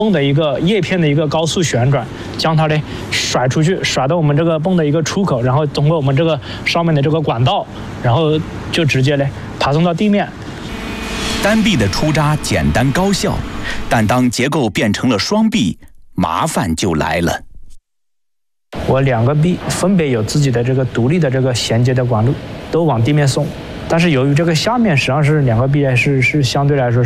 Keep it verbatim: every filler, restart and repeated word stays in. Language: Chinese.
泵的一个叶片的一个高速旋转，将它嘞甩出去，甩到我们这个泵的一个出口，然后通过我们这个上面的这个管道，然后就直接嘞爬送到地面。 单臂的出扎简单高效，但当结构变成了双臂，麻烦就来了。 我两个臂分别有自己的这个独立的这个衔接的管路，都往地面送。但是由于这个下面实际上是两个臂是是相对来说